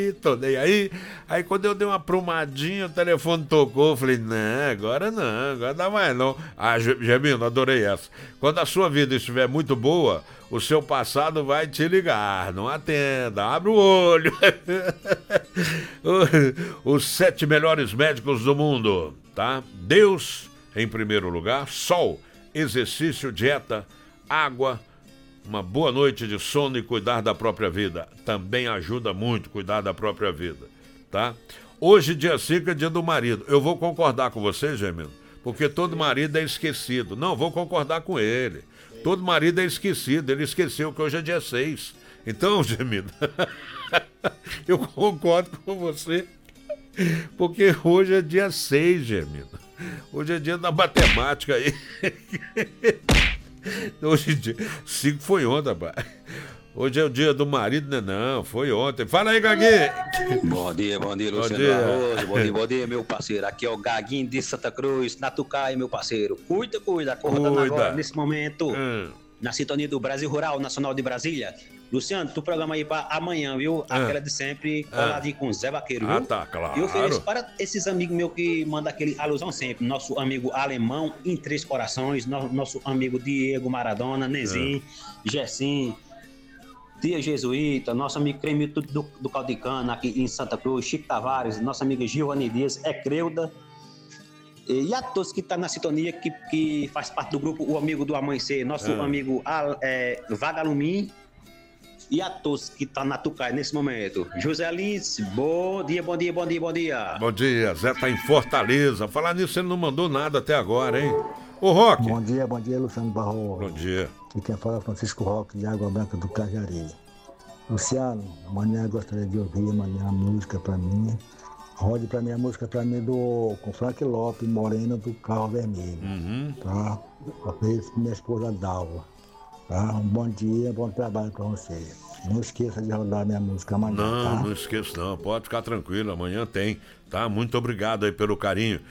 tô nem aí. Aí quando eu dei uma prumadinha, o telefone tocou, eu falei, não, agora dá mais não. Ah, Gemino, adorei essa. Quando a sua vida estiver muito boa, o seu passado vai te ligar, não atenda, abre o olho. Os 7 melhores médicos do mundo, tá? Deus em primeiro lugar, sol, exercício, dieta, água, uma boa noite de sono e cuidar da própria vida. Também ajuda muito cuidar da própria vida, tá? Hoje, dia 5, é dia do marido. Eu vou concordar com você, Gemino, porque todo marido é esquecido. Não, vou concordar com ele. Todo marido é esquecido. Ele esqueceu que hoje é dia 6. Então, Gemino, eu concordo com você, porque hoje é dia 6, Gemino. Hoje é dia da matemática aí. Hoje, 5 foi ontem, rapaz. Hoje é o dia do marido, né? Não, foi ontem. Fala aí, Gaguinho. Bom dia, Luciano Barroso. Bom dia, meu parceiro. Aqui é o Gaguinho de Santa Cruz, Natucaia, meu parceiro. Cuida, acordando agora, nesse momento, na sintonia do Brasil Rural Nacional de Brasília. Luciano, tu programa aí pra amanhã, viu? Aquela de sempre, coladinho com o Zé Vaqueiro, viu? Ah, tá, claro. E ofereço para esses amigos meus que mandam aquele alusão sempre. Nosso amigo Alemão, em Três Corações. Nosso amigo Diego Maradona, Nezinho, Gessim, Tia Jesuíta, nosso amigo Cremito do Caldicana, aqui em Santa Cruz, Chico Tavares, nossa amiga Giovanni Dias, Creuda. E a todos que estão na sintonia, que faz parte do grupo O Amigo do Amanhecer, nosso amigo Vagalumim. E a todos que estão na Tucaia nesse momento. José Lins, bom dia. Bom dia, Zé tá em Fortaleza. Falar nisso, ele não mandou nada até agora, hein? Ô, Roque. Bom dia, Luciano Barroso. Bom dia. E quem fala é Francisco Roque, de Água Branca do Cajari. Luciano, amanhã eu gostaria de ouvir a música pra mim. Rode pra mim a música pra mim com Frank Lopes, Morena do Carro Vermelho. Tá? Pra minha esposa Dalva. Tá? Um bom dia, bom trabalho pra você. Não esqueça de rodar minha música amanhã. Não esqueço não, pode ficar tranquilo, amanhã tem, tá? Muito obrigado aí pelo carinho.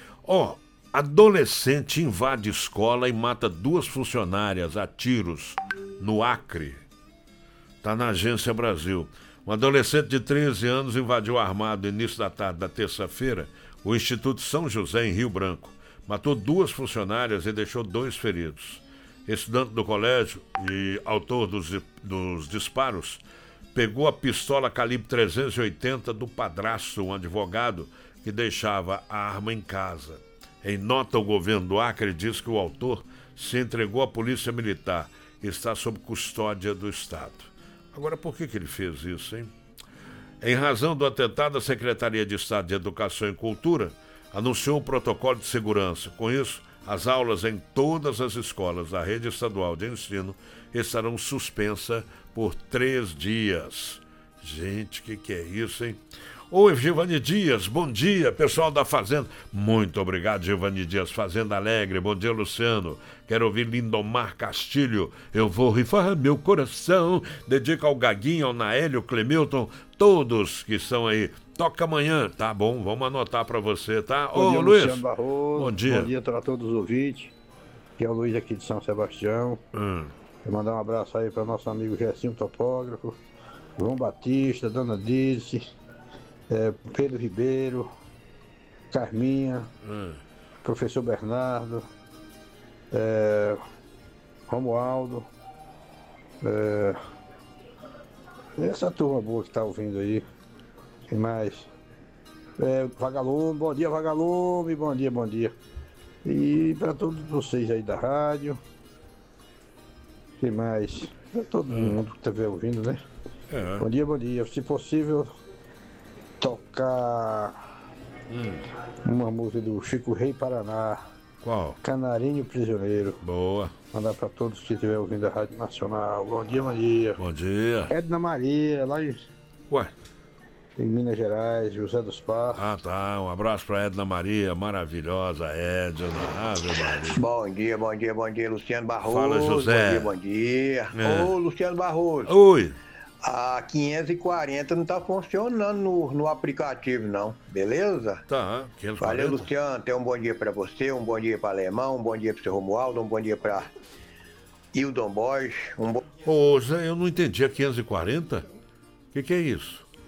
Adolescente invade escola e mata 2 funcionárias a tiros no Acre. Tá na Agência Brasil. Um adolescente de 13 anos invadiu armado no início da tarde da terça-feira o Instituto São José em Rio Branco. Matou 2 funcionárias e deixou 2 feridos. Estudante do colégio e autor dos disparos, pegou a pistola calibre 380 do padrasto, um advogado que deixava a arma em casa. Em nota, o governo do Acre diz que o autor se entregou à polícia militar e está sob custódia do Estado. Agora, por que ele fez isso, hein? Em razão do atentado, a Secretaria de Estado de Educação e Cultura anunciou um protocolo de segurança. Com isso, as aulas em todas as escolas da rede estadual de ensino estarão suspensas por 3 dias. Gente, que é isso, hein? Oi, Giovanni Dias, bom dia, pessoal da Fazenda. Muito obrigado, Giovanni Dias, Fazenda Alegre. Bom dia, Luciano. Quero ouvir Lindomar Castilho. Eu vou rifar meu coração. Dedica ao Gaguinho, ao Naélio, Clemilton, todos que estão aí. Toca amanhã, tá bom? Vamos anotar pra você, tá? Bom dia, Luiz. Luciano Barroso. Bom dia. Bom dia para todos os ouvintes. Que é o Luiz aqui de São Sebastião. Quero mandar um abraço aí para nosso amigo Gessinho Topógrafo, João Batista, Dona Dirce, Pedro Ribeiro, Carminha, Professor Bernardo, Romualdo, essa turma boa que tá ouvindo aí. Quem mais? Vagalume, bom dia, Vagalume, bom dia. E para todos vocês aí da rádio. Quem mais? Pra todo mundo que estiver ouvindo, né? Bom dia. Se possível, tocar uma música do Chico Rei Paraná. Qual? Canarinho Prisioneiro. Boa. Mandar para todos que estiverem ouvindo a Rádio Nacional. Bom dia. Bom dia. Edna Maria, lá em Minas Gerais, José dos Passos. Ah, tá. Um abraço pra Edna Maria, maravilhosa, Edna. Ave Maria. Bom dia, Luciano Barroso. Fala, José. Bom dia. Ô, Luciano Barroso. Oi. A 540 não tá funcionando no aplicativo, não. Beleza? Tá, 540. Valeu, Luciano. Tem um bom dia pra você, um bom dia pra Alemão, um bom dia pro seu Romualdo, um bom dia pra Hildon Borges. Ô, Zé, eu não entendi. A 540? O que é isso?